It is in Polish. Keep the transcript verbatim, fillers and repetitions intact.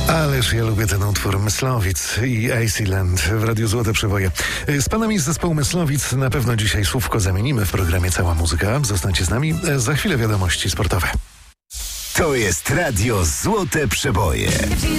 Ależ ja lubię ten utwór Myslowic i Iceland w Radiu Złote Przeboje. Z panami z zespołu Myslowic na pewno dzisiaj słówko zamienimy w programie Cała Muzyka. Zostańcie z nami. Za chwilę wiadomości sportowe. To jest Radio Złote Przeboje.